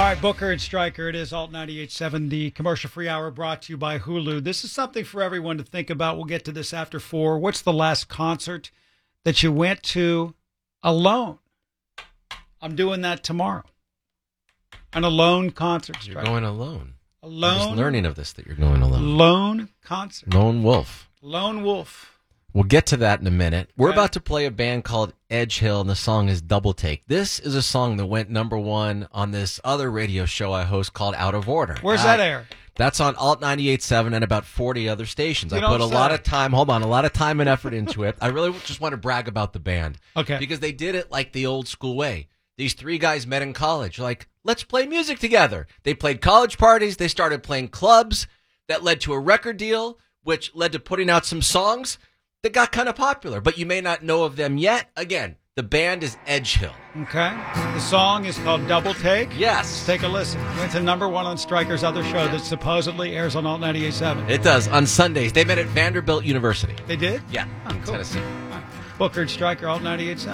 right, Booker and Stryker, it is Alt 98.7, the commercial-free hour brought to you by Hulu. This is something for everyone to think about. We'll get to this after 4. What's the last concert that you went to alone? I'm doing that tomorrow. An alone concert, Stryker. You're going alone. Alone? I'm just learning of this, that you're going alone. Lone concert. Lone wolf. Lone wolf. We'll get to that in a minute. We're Okay. about to play a band called Edge Hill, and the song is Double Take. This is a song that went number 1 on this other radio show I host called Out of Order. Where's that air? That's on Alt 98.7 and about 40 other stations. You I don't put a say. lot of time, a lot of time and effort into it. I really just want to brag about the band. Okay. Because they did it like the old school way. These 3 guys met in college, like, let's play music together. They played college parties. They started playing clubs. That led to a record deal, which led to putting out some songs that got kind of popular. But you may not know of them yet. Again, the band is Edge Hill. Okay. The song is called Double Take. Yes. Take a listen. Went to number 1 on Stryker's other show that supposedly airs on Alt 98.7. It does. On Sundays. They met at Vanderbilt University. They did? Yeah, Oh, in cool. Tennessee. All right. Booker and Stryker, Alt 98.7.